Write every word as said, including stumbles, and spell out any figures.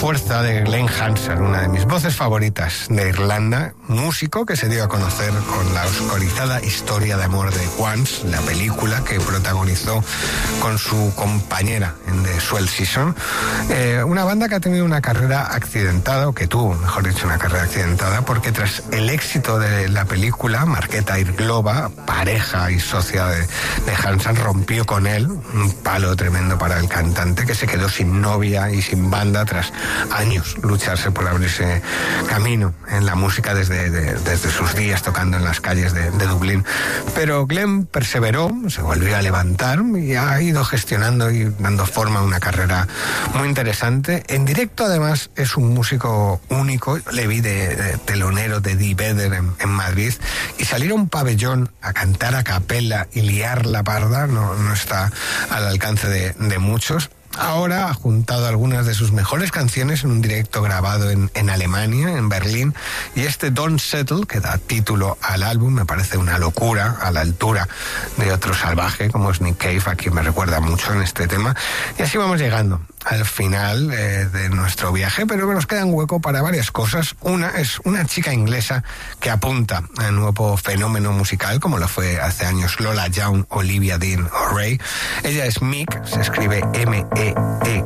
fuerza de Glen Hansard, una de mis voces favoritas de Irlanda, músico que se dio a conocer con la oscurizada historia de amor de Once, la película que protagonizó con su compañera en The Swell Season. Eh, una banda que ha tenido una carrera accidentada, o que tuvo, mejor dicho, una carrera accidentada, porque tras el éxito de la película, Marketa Irglova, pareja y socia de, de Hansard, rompió con él, un palo tremendo para el cantante, que se quedó sin novia y sin banda tras años lucharse por abrirse camino en la música desde, de, desde sus días tocando en las calles de, de Dublín. Pero Glen perseveró, se volvió a levantar y ha ido gestionando y dando forma a una carrera muy interesante. En directo, además, es un músico único. Le vi de, de telonero de Die Vedder en, en Madrid, y salir a un pabellón a cantar a capela y liar la parda no, no está al alcance de, de muchos. Ahora ha juntado algunas de sus mejores canciones en un directo grabado en, en Alemania, en Berlín, y este Don't Settle, que da título al álbum, me parece una locura, a la altura de otro salvaje como es Nick Cave, a quien me recuerda mucho en este tema. Y así vamos llegando al final eh, de nuestro viaje, pero que nos queda un hueco para varias cosas. Una es una chica inglesa que apunta a un nuevo fenómeno musical, como lo fue hace años Lola Young, Olivia Dean o Ray. Ella es Mick, se escribe M E E